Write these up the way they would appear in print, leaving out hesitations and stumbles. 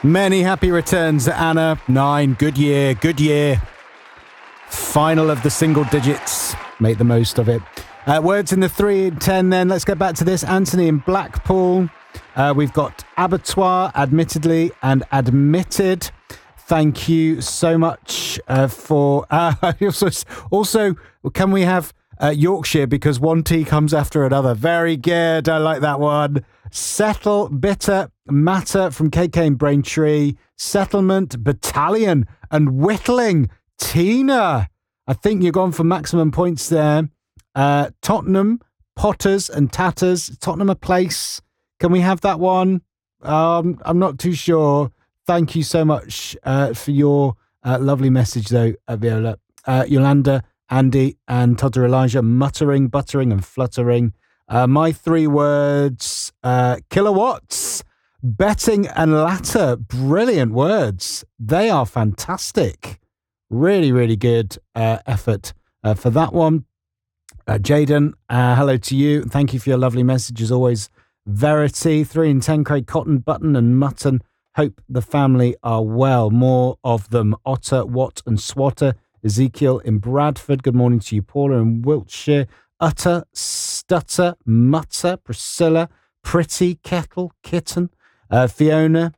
Many happy returns, Anna. 9, good year, good year. Final of the single digits. Make the most of it. Words in the 3 and 10 then. Let's get back to this. Anthony in Blackpool. We've got abattoir, admittedly, and admitted. Thank you so much for... also, can we have Yorkshire, because one T comes after another. Very good. I like that one. Settle, bitter, matter from KK in Braintree. Settlement, battalion, and whittling. Tina. I think you're gone for maximum points there. Tottenham, Potters and Tatters. Tottenham a place. Can we have that one? I'm not too sure. Thank you so much for your lovely message, though, Viola. Yolanda, Andy, and Todder Elijah, muttering, buttering, and fluttering. My 3 words, kilowatts, betting, and latter. Brilliant words. They are fantastic. Really, really good effort for that one. Jaden, hello to you. Thank you for your lovely message, as always. Verity, 3 and 10, Craig Cotton, Button, and Mutton. Hope the family are well. More of them. Otter, Watt, and Swatter. Ezekiel in Bradford. Good morning to you, Paula in Wiltshire. Utter, Stutter, Mutter, Priscilla, Pretty, Kettle, Kitten, Fiona,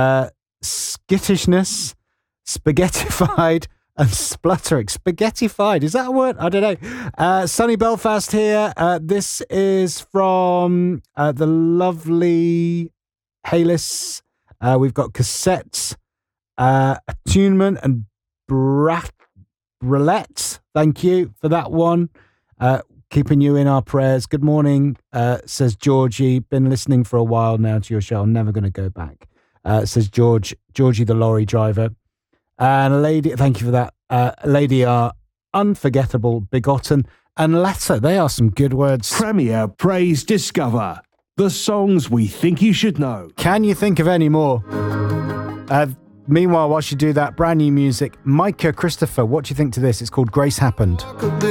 Skittishness, Spaghettified, and Spluttering. Spaghettified, is that a word? I don't know. Sunny Belfast here. This is from the lovely Halis. We've got cassettes, attunement, and roulette. Thank you for that one. Keeping you in our prayers. Good morning, says Georgie. Been listening for a while now to your show. I'm never going to go back, says Georgie the lorry driver. And Lady, thank you for that. Lady are unforgettable, begotten, and letter. They are some good words. Premier Praise Discover. The songs we think you should know. Can you think of any more? Meanwhile, whilst you do that, brand new music. Micah Christopher, what do you think to this? It's called Grace Happened.